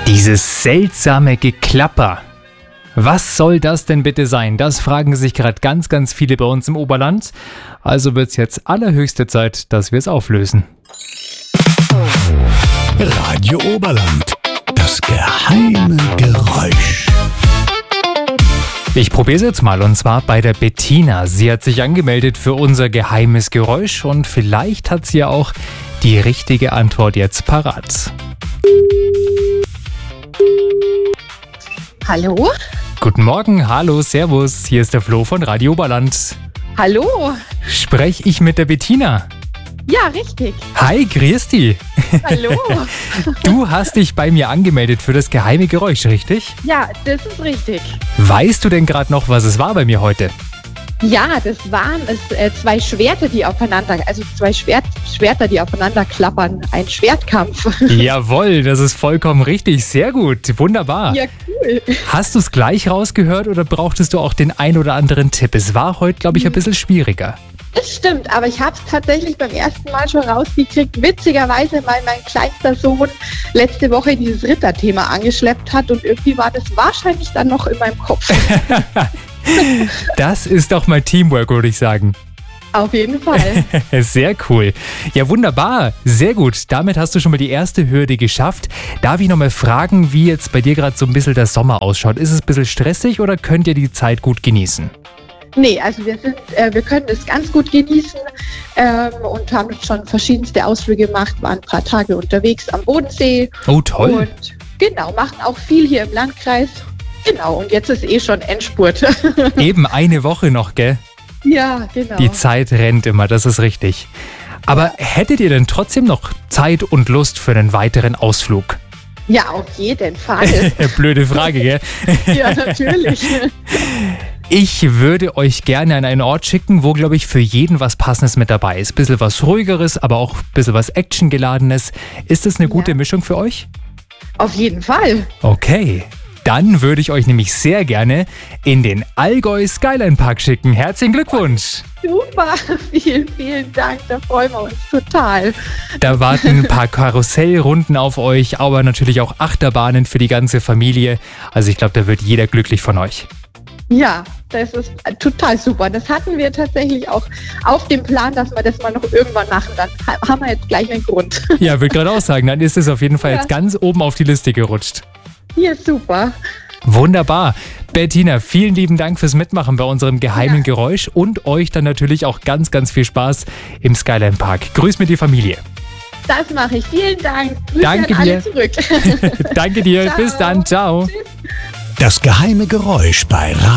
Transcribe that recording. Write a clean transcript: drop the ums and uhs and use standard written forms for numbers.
Dieses seltsame Geklapper. Was soll das denn bitte sein? Das fragen sich gerade ganz, ganz viele bei uns im Oberland. Also wird es jetzt allerhöchste Zeit, dass wir es auflösen. Radio Oberland. Das geheime Geräusch. Ich probiere es jetzt mal und zwar bei der Bettina. Sie hat sich angemeldet für unser geheimes Geräusch und vielleicht hat sie ja auch die richtige Antwort jetzt parat. Hallo? Guten Morgen, hallo, servus, hier ist der Flo von Radio Oberland. Hallo? Spreche ich mit der Bettina? Ja, richtig. Hi, grüß dich. Hallo? Du hast dich bei mir angemeldet für das geheime Geräusch, richtig? Ja, das ist richtig. Weißt du denn gerade noch, was es war bei mir heute? Ja, das waren zwei Schwerter, die aufeinander, also zwei Schwerter, die aufeinander klappern. Ein Schwertkampf. Jawohl, das ist vollkommen richtig. Sehr gut, wunderbar. Ja, cool. Hast du es gleich rausgehört oder brauchtest du auch den ein oder anderen Tipp? Es war heute, glaube ich, ein bisschen schwieriger. Das stimmt, aber ich habe es tatsächlich beim ersten Mal schon rausgekriegt. Witzigerweise, weil mein kleinster Sohn letzte Woche dieses Ritterthema angeschleppt hat und irgendwie war das wahrscheinlich dann noch in meinem Kopf. Das ist doch mal Teamwork, würde ich sagen. Auf jeden Fall. Sehr cool. Ja, wunderbar. Sehr gut. Damit hast du schon mal die erste Hürde geschafft. Darf ich noch mal fragen, wie jetzt bei dir gerade so ein bisschen der Sommer ausschaut? Ist es ein bisschen stressig oder könnt ihr die Zeit gut genießen? Nee, also wir können es ganz gut genießen und haben schon verschiedenste Ausflüge gemacht, waren ein paar Tage unterwegs am Bodensee. Oh, toll. Und genau, machen auch viel hier im Landkreis. Genau, und jetzt ist schon Endspurt. Eben eine Woche noch, gell? Ja, genau. Die Zeit rennt immer, das ist richtig. Aber hättet ihr denn trotzdem noch Zeit und Lust für einen weiteren Ausflug? Ja, auf jeden Fall. Blöde Frage, gell? Ja, natürlich. Ich würde euch gerne an einen Ort schicken, wo, glaube ich, für jeden was Passendes mit dabei ist. Ein bisschen was Ruhigeres, aber auch ein bisschen was Actiongeladenes. Ist das eine gute Mischung für euch? Auf jeden Fall. Okay, dann würde ich euch nämlich sehr gerne in den Allgäu Skyline Park schicken. Herzlichen Glückwunsch! Super, vielen, vielen Dank, da freuen wir uns total. Da warten ein paar Karussellrunden auf euch, aber natürlich auch Achterbahnen für die ganze Familie. Also ich glaube, da wird jeder glücklich von euch. Ja, das ist total super. Das hatten wir tatsächlich auch auf dem Plan, dass wir das mal noch irgendwann machen. Dann haben wir jetzt gleich einen Grund. Ja, würde gerade auch sagen, dann ist es auf jeden Fall jetzt ganz oben auf die Liste gerutscht. Ja, super. Wunderbar. Bettina, vielen lieben Dank fürs Mitmachen bei unserem geheimen Geräusch und euch dann natürlich auch ganz, ganz viel Spaß im Skyline Park. Grüß mir die Familie. Das mache ich. Vielen Dank. Danke dir. Zurück. Danke dir. Bis dann. Ciao. Das geheime Geräusch bei Radio